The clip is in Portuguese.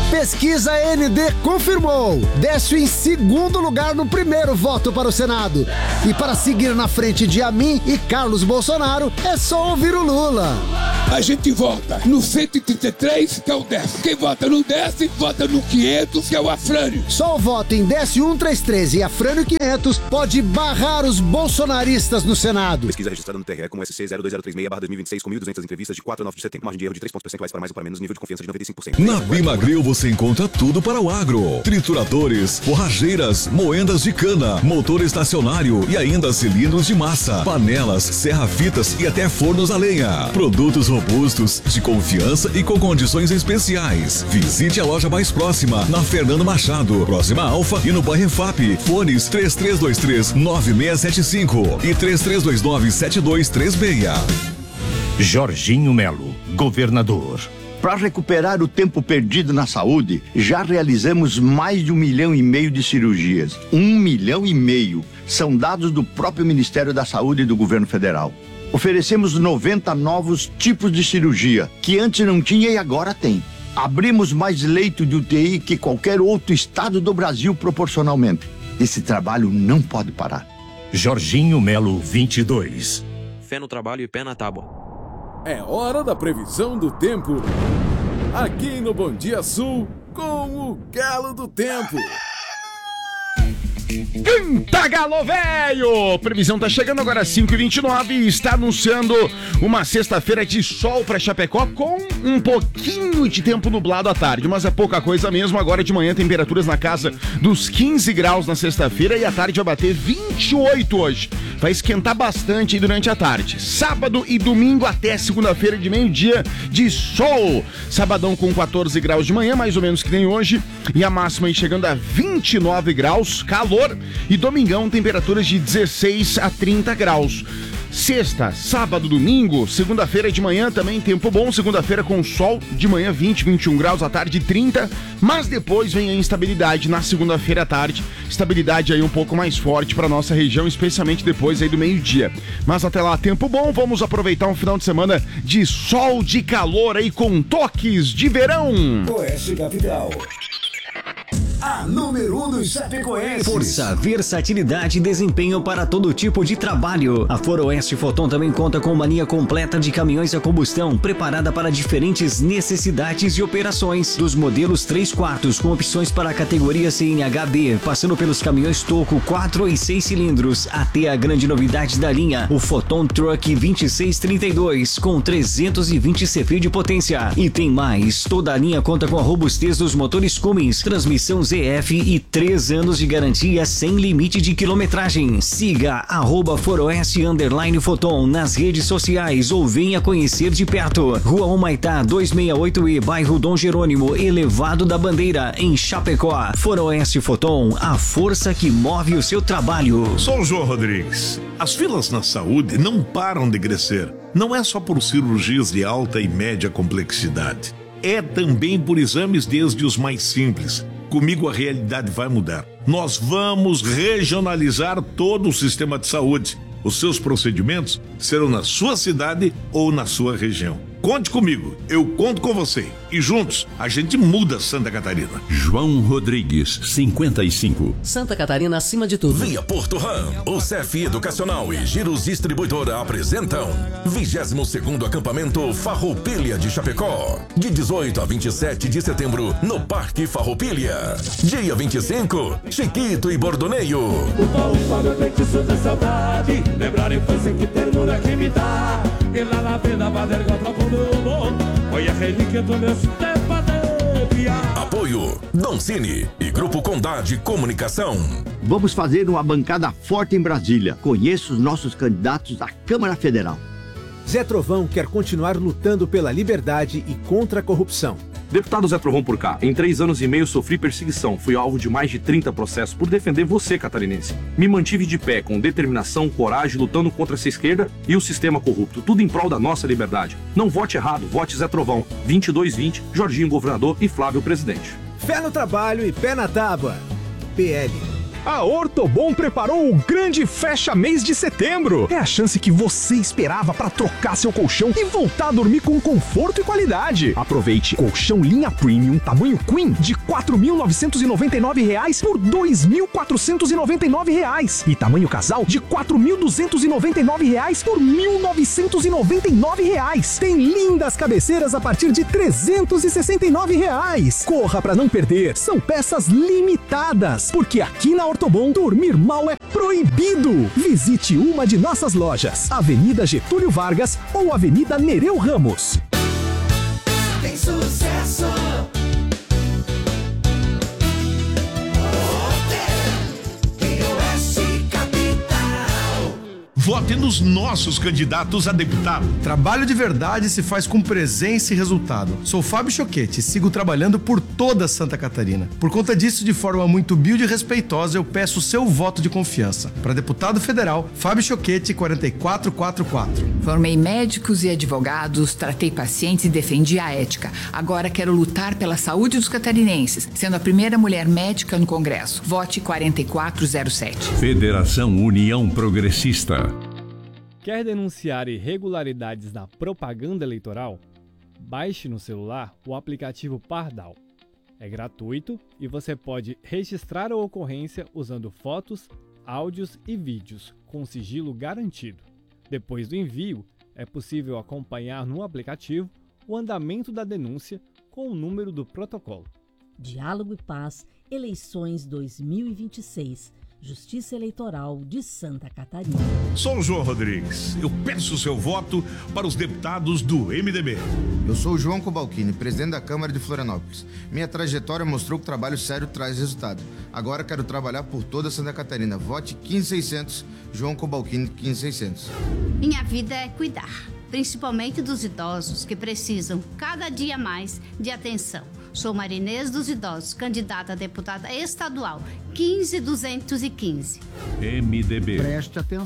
Pesquisa ND confirmou. Décio em segundo lugar no primeiro voto para o Senado. E para seguir na frente de Amin e Carlos Bolsonaro, é só ouvir o Lula. A gente vota no 133, que é o Décio. Quem vota no Décio, vota no 500, que é o Afrânio. Só o voto em Décio 133 e Afrânio 500 pode barrar os bolsonaristas no Senado. Pesquisa registrada no TRE como SC 02036/2026 com 1.200 entrevistas de 4 a 9 de setembro. Margem de erro de 3 pontos percentuais para mais ou para menos, nível de confiança de 95%. Na Bimagril você encontra tudo para o agro. Trituradores, forrageiras, moendas de cana, motor estacionário e ainda cilindros de massa, panelas, serra-fitas e até fornos a lenha. Produtos robustos, de confiança e com condições especiais. Visite a loja mais próxima, na Fernando Machado, próxima à Alfa e no bairro EFAP. Fones 3323-9675 e 3329-7236. Jorginho Melo, governador. Para recuperar o tempo perdido na saúde, já realizamos mais de 1,5 milhão de cirurgias. 1,5 milhão. São dados do próprio Ministério da Saúde e do Governo Federal. Oferecemos 90 novos tipos de cirurgia, que antes não tinha e agora tem. Abrimos mais leito de UTI que qualquer outro estado do Brasil proporcionalmente. Esse trabalho não pode parar. Jorginho Melo, 22. Fé no trabalho e pé na tábua. É hora da previsão do tempo. Aqui no Bom Dia Sul, com o Galo do Tempo. Canta, galo velho! Previsão tá chegando agora às 5h29 e está anunciando uma sexta-feira de sol para Chapecó com um pouquinho de tempo nublado à tarde, mas é pouca coisa mesmo. Agora de manhã temperaturas na casa dos 15 graus na sexta-feira e à tarde vai bater 28 hoje. Vai esquentar bastante aí durante a tarde. Sábado e domingo até segunda-feira de meio-dia de sol. Sabadão com 14 graus de manhã, mais ou menos que nem hoje, e a máxima aí chegando a 29 graus, calor. E domingão, temperaturas de 16 a 30 graus. Sexta, sábado, domingo, segunda-feira de manhã também tempo bom, segunda-feira com sol, de manhã 20, 21 graus, à tarde 30, mas depois vem a instabilidade na segunda-feira à tarde, estabilidade aí um pouco mais forte para nossa região, especialmente depois aí do meio-dia. Mas até lá, tempo bom, vamos aproveitar um final de semana de sol, de calor aí com toques de verão. Oeste Capital. A número 1 dos Chapecoenses. Força, versatilidade e desempenho para todo tipo de trabalho. A Foroeste Foton também conta com uma linha completa de caminhões a combustão, preparada para diferentes necessidades e operações. Dos modelos 3/4 com opções para a categoria CNHB, passando pelos caminhões Toco 4 e 6 cilindros, até a grande novidade da linha, o Foton Truck 2632, com 320 CV de potência. E tem mais, toda a linha conta com a robustez dos motores Cummins, transmissão ZF e 3 anos de garantia sem limite de quilometragem. Siga @Foroeste_Foton nas redes sociais ou venha conhecer de perto. Rua Humaitá 268E, bairro Dom Jerônimo, Elevado da Bandeira, em Chapecó. Foroeste Foton, a força que move o seu trabalho. Sou o João Rodrigues. As filas na saúde não param de crescer. Não é só por cirurgias de alta e média complexidade. É também por exames desde os mais simples. Comigo a realidade vai mudar. Nós vamos regionalizar todo o sistema de saúde. Os seus procedimentos serão na sua cidade ou na sua região. Conte comigo, eu conto com você. E juntos, a gente muda Santa Catarina. João Rodrigues, 55. Santa Catarina acima de tudo. Via Porto Ram, o CEF Educacional e Giros Distribuidora apresentam 22º acampamento Farroupilha de Chapecó. De 18 a 27 de setembro, no Parque Farroupilha. Dia 25, Chiquito e Bordoneio. Lembrar a infância que ternura que me dá. E lá na vida vai der contra o mundo. Foi a relíquia do meu sistema de viagem. Apoio Doncini e Grupo Condade Comunicação. Vamos fazer uma bancada forte em Brasília. Conheça os nossos candidatos à Câmara Federal. Zé Trovão quer continuar lutando pela liberdade e contra a corrupção. Deputado Zé Trovão por cá, em 3 anos e meio sofri perseguição, fui alvo de mais de 30 processos por defender você, catarinense. Me mantive de pé, com determinação, coragem, lutando contra essa esquerda e o sistema corrupto, tudo em prol da nossa liberdade. Não vote errado, vote Zé Trovão, 2220, Jorginho governador e Flávio presidente. Fé no trabalho e pé na tábua. PL. A Ortobon preparou o grande fecha-mês de setembro. É a chance que você esperava para trocar seu colchão e voltar a dormir com conforto e qualidade. Aproveite colchão linha Premium, tamanho Queen, de R$ 4.999 por R$ 2.499. E tamanho casal, de R$ 4.299 por R$ 1.999. Tem lindas cabeceiras a partir de R$ 369. Corra para não perder, são peças limitadas, porque aqui na Ortobon dormir mal é proibido. Visite uma de nossas lojas, Avenida Getúlio Vargas ou Avenida Nereu Ramos. Tem sucesso. Vote nos nossos candidatos a deputado. Trabalho de verdade se faz com presença e resultado. Sou Fábio Choquete e sigo trabalhando por toda Santa Catarina. Por conta disso, de forma muito humilde e respeitosa, eu peço o seu voto de confiança. Para deputado federal, Fábio Choquete, 4444. Formei médicos e advogados, tratei pacientes e defendi a ética. Agora quero lutar pela saúde dos catarinenses, sendo a primeira mulher médica no Congresso. Vote 4407. Federação União Progressista. Quer denunciar irregularidades na propaganda eleitoral? Baixe no celular o aplicativo Pardal. É gratuito e você pode registrar a ocorrência usando fotos, áudios e vídeos com sigilo garantido. Depois do envio, é possível acompanhar no aplicativo o andamento da denúncia com o número do protocolo. Diálogo e Paz, eleições 2026. Justiça Eleitoral de Santa Catarina. Sou o João Rodrigues. Eu peço o seu voto para os deputados do MDB. Eu sou o João Cobalcini, presidente da Câmara de Florianópolis. Minha trajetória mostrou que trabalho sério traz resultado. Agora quero trabalhar por toda Santa Catarina. Vote 15600, João Cobalcini 15600. Minha vida é cuidar, principalmente dos idosos que precisam cada dia mais de atenção. Sou Marinês dos Idosos, candidata a deputada estadual 15215. MDB. Preste atenção.